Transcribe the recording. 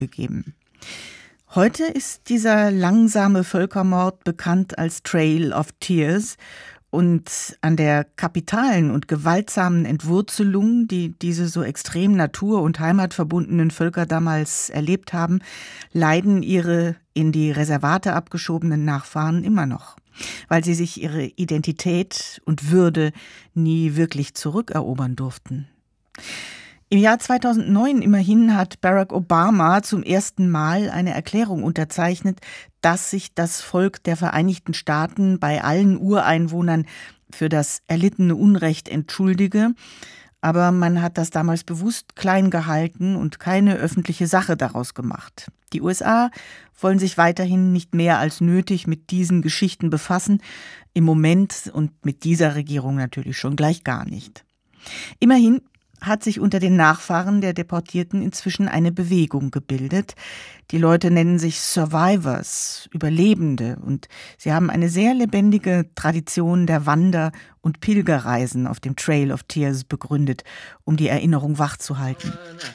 gegeben. Heute ist dieser langsame Völkermord bekannt als Trail of Tears. Und an der kapitalen und gewaltsamen Entwurzelung, die diese so extrem natur- und heimatverbundenen Völker damals erlebt haben, leiden ihre in die Reservate abgeschobenen Nachfahren immer noch, weil sie sich ihre Identität und Würde nie wirklich zurückerobern durften. Im Jahr 2009 immerhin hat Barack Obama zum ersten Mal eine Erklärung unterzeichnet, dass sich das Volk der Vereinigten Staaten bei allen Ureinwohnern für das erlittene Unrecht entschuldige. Aber man hat das damals bewusst klein gehalten und keine öffentliche Sache daraus gemacht. Die USA wollen sich weiterhin nicht mehr als nötig mit diesen Geschichten befassen. Im Moment und mit dieser Regierung natürlich schon gleich gar nicht. Immerhin hat sich unter den Nachfahren der Deportierten inzwischen eine Bewegung gebildet. Die Leute nennen sich Survivors, Überlebende, und sie haben eine sehr lebendige Tradition der Wander- und Pilgerreisen auf dem Trail of Tears begründet, um die Erinnerung wachzuhalten.